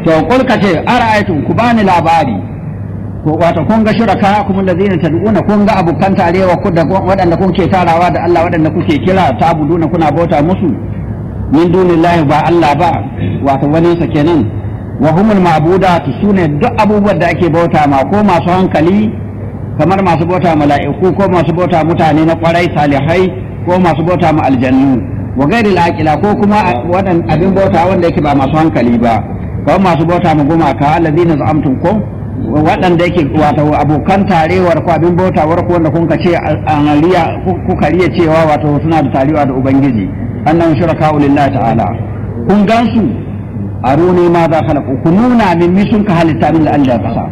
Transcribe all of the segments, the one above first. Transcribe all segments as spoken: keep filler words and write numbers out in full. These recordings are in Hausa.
to kul kace ara'aytum ku bani labari ko wato kun ga shuraka kuma allazina tad'una kun ga abukan tarewa ku da waɗanda kun ke tarawa da Allah waɗanda kuke kira tabuduna kuna bauta musu min dunillahi ba Allah ba wato wani sa kenan wa humul ma'budatu sune duk abubuwan da ake bauta ma ko masu hankali kamar masu bauta mala'iku ko masu bauta mutane na kwarai salihai ko masu bauta ma aljannu wa gairi laqila ko kuma wadan abin bauta wanda yake ba masu hankali ba ko masu bauta ma gumaka allazina za'amtum ko waɗanda yake wato abokan tarewar ko abin bautawar ko wanda kun ka ce an riya ku kariya cewa wato suna da tarewa da ubangiji annan shuraka lillahi ta'ala kun gansu aruni ma za khalaqu kun nuna min mi sun ka halitta min da Allah kasa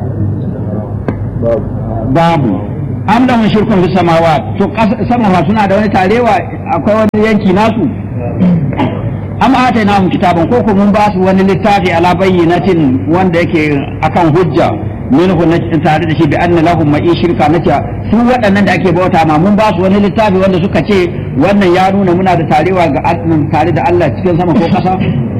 babu am da shirkun fi samawat to sama suna da wani tarewa akwai wani yanki nasu am atainahum kitaban ko ko mun ba su wani littafi ala bayyinatin wanda yake akan hujja minhu na tare da shi bi anna lahum ma'i shirka nace su waɗannan da ake bauta ma mun ba su wani littafi wanda suka ce wannan ya nuna muna da tarewa ga Allah tare da Allah cikin sama ko ƙasa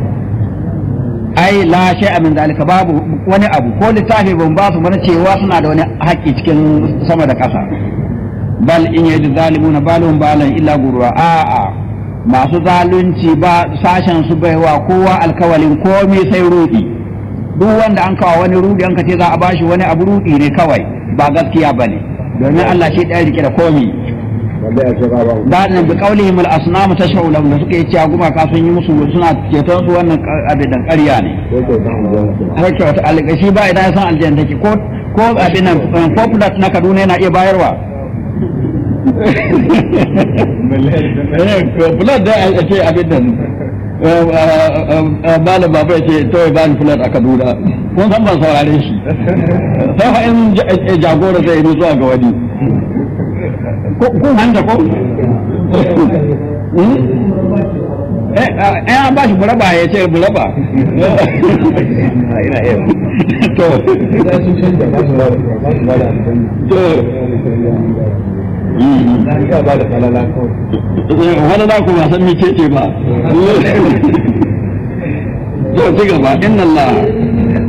ai la shay'a min zalika babu wani abu ko littafi ban ba su mana cewa suna da wani haƙƙi cikin sama da ƙasa bal in yadu zalimuna balum balan illa gurwa a'a masu zalunci ba sashen su baiwa kowa alkawalin komai sai rudi duk wanda an kawo wani rudi an ka ce za a bashi wani abu rudi ne kawai ba gaskiya bane domin Allah shi ɗaya rike da komai ba nan bi qaulihim al asnam tashau lahum da suka yi cewa gumaka sun yi musu suna ceton su wannan abin dan ƙarya ne haka wata alƙashi ba idan ya san aljanna take ko ko abin nan popular na Kaduna yana iya bayarwa fulat da a ce abin nan malam baba ya ce to ya bani fulat a Kaduna kun san ban saurare shi sai fa in jagora zai yi zuwa ga wani kun hanta ko eh an ba shi muraba ya ce muraba to wani da ku ba san mice ce ba to ci gaba inna Allah